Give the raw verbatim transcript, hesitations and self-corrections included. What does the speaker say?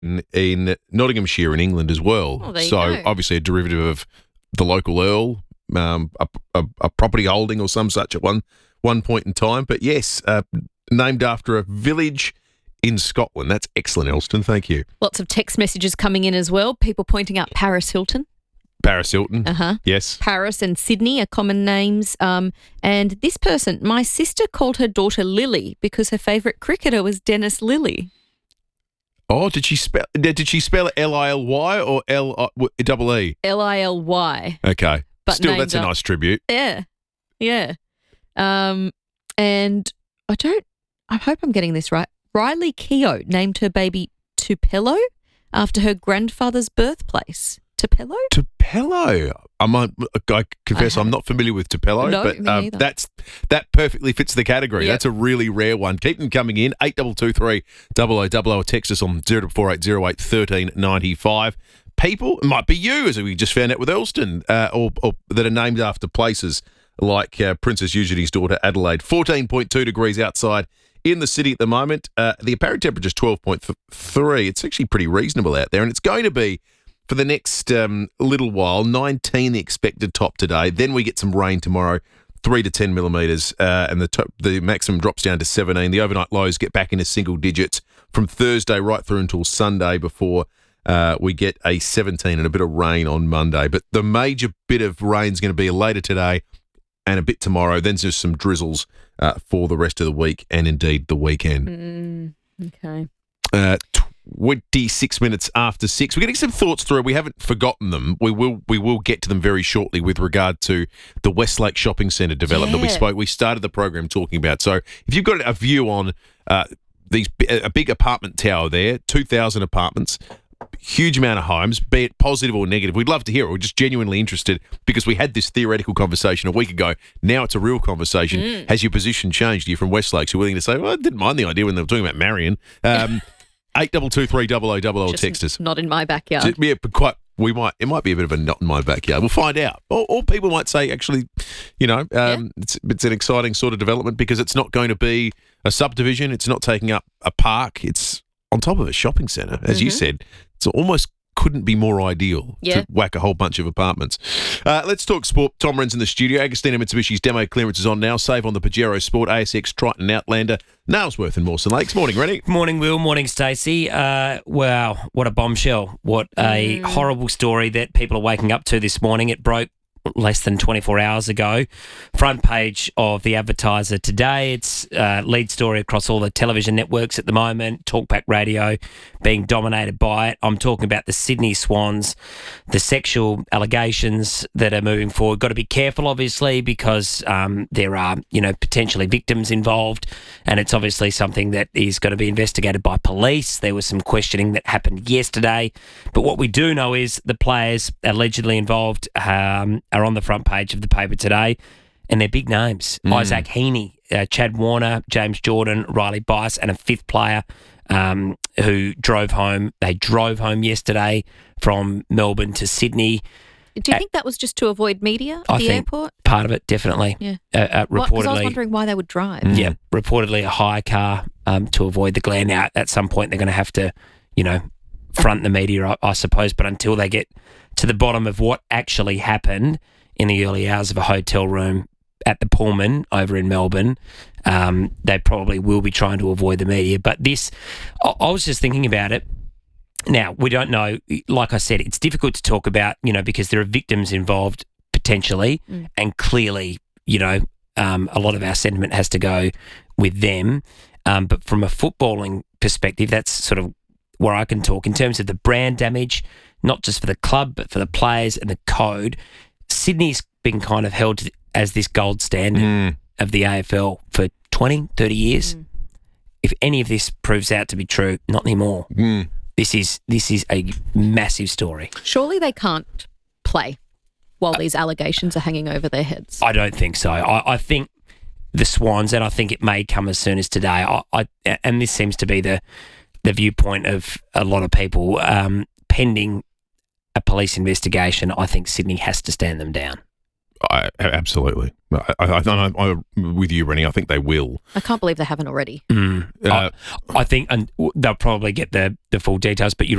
in, in Nottinghamshire in England as well. Oh, there you so go. obviously a derivative of the local earl, um, a, a, a property holding or some such at one one point in time. But yes, uh, named after a village in Scotland. That's excellent, Elston. Thank you. Lots of text messages coming in as well. People pointing out Paris Hilton. Paris Hilton. Uh-huh. Yes. Paris and Sydney are common names. Um, and this person, my sister called her daughter Lily because her favourite cricketer was Dennis Lilly. Oh, did she spell? Did she spell it L I L Y or L double E? L I L Y. Okay. But Still, named that's a up- nice tribute. Yeah. Yeah. Um, and I don't, I hope I'm getting this right. Riley Keogh named her baby Tupelo after her grandfather's birthplace. Tupelo? Tupelo. I might. I confess, I I'm not familiar with Tupelo, No, but me um, neither. that's that perfectly fits the category. Yep. That's a really rare one. Keep them coming in. Eight double two three double o double o. Or text us on zero four eight zero eight thirteen ninety five. People, it might be you, as we just found out with Elston, uh, or, or that are named after places like uh, Princess Eugenie's daughter Adelaide. fourteen point two degrees outside in the city at the moment. Uh, the apparent temperature is twelve point three. It's actually pretty reasonable out there, and it's going to be for the next um, little while. nineteen the expected top today. Then we get some rain tomorrow, three to ten millimetres, uh, and the top, the maximum drops down to seventeen. The overnight lows get back into single digits from Thursday right through until Sunday before uh, we get a seventeen and a bit of rain on Monday. But the major bit of rain is going to be later today and a bit tomorrow. Then there's some drizzles uh, for the rest of the week and indeed the weekend. Mm, okay. Uh, twenty-six minutes after six. We're getting some thoughts through. We haven't forgotten them. We will we will get to them very shortly with regard to the Westlake Shopping Centre development that we Yeah. spoke. We started the program talking about. So if you've got a view on uh, these a big apartment tower there, two thousand apartments, huge amount of homes, be it positive or negative, we'd love to hear it. We're just genuinely interested because we had this theoretical conversation a week ago. Now it's a real conversation. Mm. Has your position changed? Are you from Westlake? So you're willing to say, well, I didn't mind the idea when they were talking about Marion. Um, eight double two three double o double o Just text us. not in my backyard. Just- yeah, but quite. We might. It might be a bit of a not in my backyard. We'll find out. Or, or people might say, actually, you know, um, Yeah. it's it's an exciting sort of development because it's not going to be a subdivision. It's not taking up a park. It's on top of a shopping centre, as you Mhm. said. It's almost couldn't be more ideal Yeah. to whack a whole bunch of apartments. Uh, let's talk sport. Tom Wren's in the studio. Agostina Mitsubishi's demo clearance is on now. Save on the Pajero Sport, A S X, Triton, Outlander, Nailsworth and Mawson Lakes. Morning, Rennie. Morning, Will. Morning, Stacey. Uh, wow, what a bombshell. What a Mm. horrible story that people are waking up to this morning. It broke less than twenty-four hours ago. Front page of the Advertiser today. It's uh, lead story across all the television networks at the moment. Talkback Radio being dominated by it. I'm talking about the Sydney Swans, the sexual allegations that are moving forward. Got to be careful, obviously, because um, there are, you know, potentially victims involved, and it's obviously something that is going to be investigated by police. There was some questioning that happened yesterday, but what we do know is the players allegedly involved um, are on the front page of the paper today, and they're big names. Mm. Isaac Heaney, uh, Chad Warner, James Jordan, Riley Bice, and a fifth player um, who drove home. They drove home yesterday from Melbourne to Sydney. Do you think that was just to avoid media at I the think airport? Part of it, definitely. Yeah. Uh, uh, Because I was reportedly, wondering why they would drive. Mm. yeah, reportedly a hire car um, to avoid the glare. Now, at some point, they're going to have to, you know, front the media, I, I suppose. But until they get to the bottom of what actually happened in the early hours of a hotel room at the Pullman over in Melbourne, um, they probably will be trying to avoid the media. But this, I, I was just thinking about it. Now, we don't know. Like I said, it's difficult to talk about, you know, because there are victims involved potentially, Mm. and clearly, you know, um, a lot of our sentiment has to go with them. Um, but from a footballing perspective, that's sort of where I can talk in terms of the brand damage, not just for the club, but for the players and the code. Sydney's been kind of held as this gold standard Mm. of the A F L for twenty, thirty years. Mm. If any of this proves out to be true, not anymore. Mm. This is this is a massive story. Surely they can't play while these allegations are hanging over their heads. I don't think so. I, I think the Swans, and I think it may come as soon as today. I, I and this seems to be the the viewpoint of a lot of people. Um, pending a police investigation, I think Sydney has to stand them down. I, absolutely. I, I, I, I'm with you, Rennie. I think they will. I can't believe they haven't already. Mm. Uh, I, I think and they'll probably get the, the full details, but you